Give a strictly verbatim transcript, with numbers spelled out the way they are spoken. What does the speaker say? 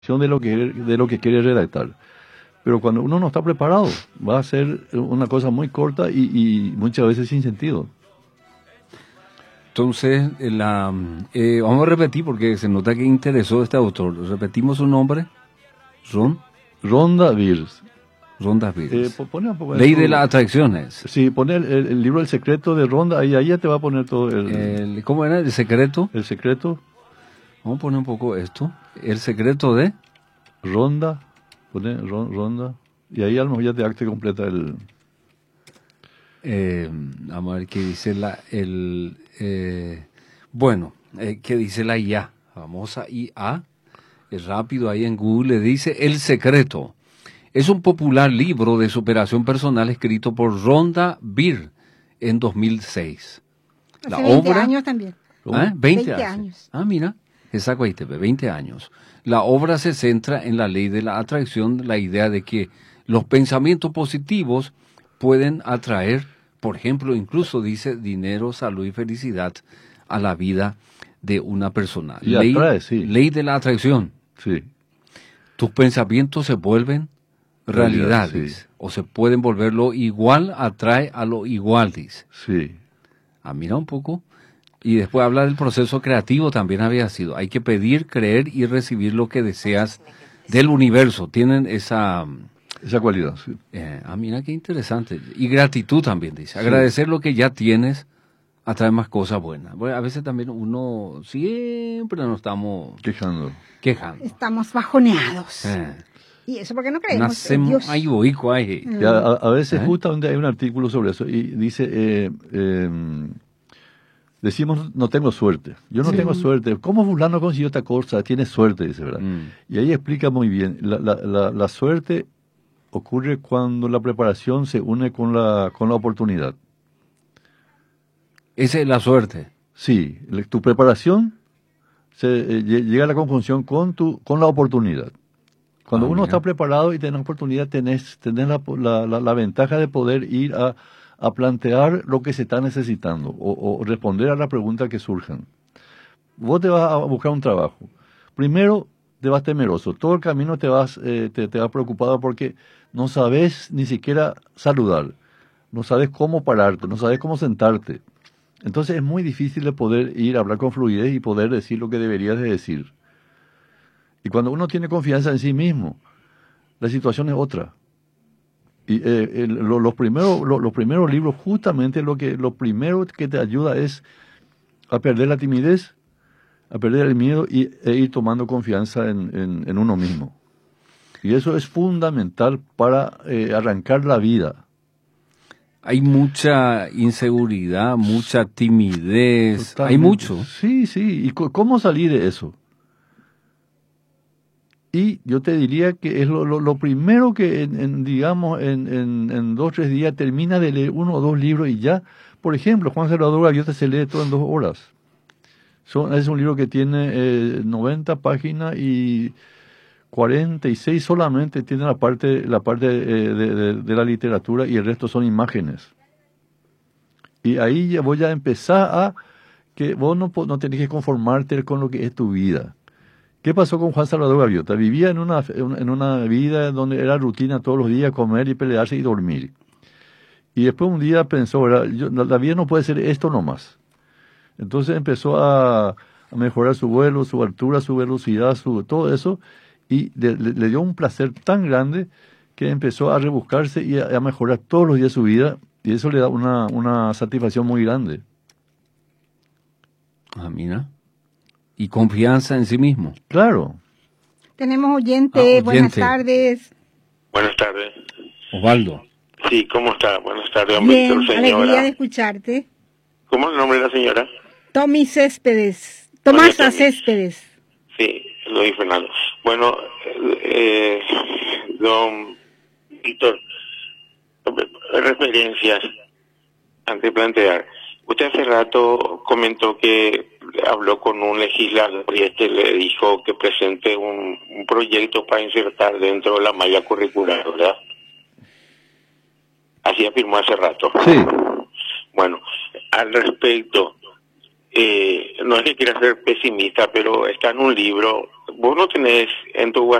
de lo que de lo que quiere redactar. Pero cuando uno no está preparado, va a ser una cosa muy corta y, y muchas veces sin sentido. Entonces, la, eh, vamos a repetir porque se nota que interesó este autor. Repetimos su nombre. Ron. Rhonda Byrne. Rhonda Byrne. Eh, pone un poco Ley tu, de las atracciones. Sí, pone el, el, el libro El secreto de Rhonda, ahí, ahí ya te va a poner todo el... el ¿Cómo era? ¿El secreto? El secreto. Vamos a poner un poco esto. El secreto de... Rhonda. Pone Rhonda. Y ahí a lo mejor ya te, te completa el... Eh, vamos a ver qué dice la... el eh, Bueno, eh, qué dice la I A. Famosa I A. Es rápido ahí en Google. Dice El secreto. Es un popular libro de superación personal escrito por Rhonda Byrne en dos mil seis. La Hace veinte obra, años también. ¿eh? veinte, veinte años. Ah, mira, exacto, ahí te ve, veinte años. La obra se centra en la ley de la atracción, la idea de que los pensamientos positivos pueden atraer, por ejemplo, incluso dice dinero, salud y felicidad a la vida de una persona. Y ley, atrae, sí. Ley de la atracción. Sí. Tus pensamientos se vuelven realidades, Realidad, sí. O se pueden volver lo igual, atrae a lo igual, dice. Sí. Ah, mira un poco. Y después habla del proceso creativo, también había sido. Hay que pedir, creer y recibir lo que deseas del universo. Tienen esa... Esa cualidad, sí. Eh, ah, mira qué interesante. Y gratitud también, dice. Agradecer sí. Lo que ya tienes atrae más cosas buenas. Bueno, a veces también uno siempre nos estamos... Quejando. Quejando. Estamos bajoneados. Eh. Y eso porque no creemos Nacemos, en Dios. ay, oico, ay. Y a, a, a veces ¿Eh? justamente hay un artículo sobre eso y dice, eh, eh, decimos no tengo suerte, yo no Sí. tengo suerte, ¿cómo fulano consiguió esta cosa? Tiene suerte, dice, ¿verdad? Mm. Y ahí explica muy bien, la, la, la, la suerte ocurre cuando la preparación se une con la, con la oportunidad. Esa es la suerte. Sí, tu preparación se, eh, llega a la conjunción con, tu, con la oportunidad. Cuando Ah, uno mira. está preparado y tiene oportunidad, tenés, tenés la, la, la, la ventaja de poder ir a, a plantear lo que se está necesitando o, o responder a la pregunta que surjan. Vos te vas a buscar un trabajo. Primero te vas temeroso. Todo el camino te vas, eh, te, te vas preocupado porque no sabes ni siquiera saludar. No sabes cómo pararte, no sabes cómo sentarte. Entonces es muy difícil de poder ir a hablar con fluidez y poder decir lo que deberías de decir. Y cuando uno tiene confianza en sí mismo, la situación es otra. Y eh, el, lo, los, primeros, lo, los primeros libros, justamente lo que lo primero que te ayuda es a perder la timidez, a perder el miedo y, e ir tomando confianza en, en, en uno mismo. Y eso es fundamental para eh, arrancar la vida. Hay mucha inseguridad, mucha timidez, Totalmente. Hay mucho. Sí, sí. ¿Y cómo salir de eso? Y yo te diría que es lo, lo, lo primero que, en, en, digamos, en, en, en dos o tres días termina de leer uno o dos libros y ya, por ejemplo, Juan Salvador Gaviota se lee todo en dos horas. Son, es un libro que tiene eh, noventa páginas y cuarenta y seis solamente tiene la parte, la parte eh, de, de, de la literatura y el resto son imágenes. Y ahí ya voy a empezar a que vos no, no tenés que conformarte con lo que es tu vida. ¿Qué pasó con Juan Salvador Gaviota? Vivía en una, en una vida donde era rutina todos los días comer y pelearse y dormir. Y después un día pensó, Yo, la vida no puede ser esto nomás. Entonces empezó a, a mejorar su vuelo, su altura, su velocidad, su todo eso, y le, le, le dio un placer tan grande que empezó a rebuscarse y a, a mejorar todos los días su vida, y eso le da una, una satisfacción muy grande. Ah, mira. Y confianza en sí mismo. Claro. Tenemos oyente, Ah, oyente. buenas tardes. Buenas tardes. Osvaldo. Sí, ¿cómo está? Buenas tardes, Bien, Víctor, alegría señora. de escucharte. ¿Cómo es el nombre de la señora? Tommy Céspedes, Tomasa Doña Tommy. Céspedes. Sí, Luis Fernando. Bueno, eh, don Víctor, referencias antes de plantear. Usted hace rato comentó que habló con un legislador y este le dijo que presente un, un proyecto para insertar dentro de la malla curricular, ¿verdad? Así afirmó hace rato. Sí. Bueno, al respecto, eh, no es que quiera ser pesimista, pero está en un libro. Vos no tenés en tu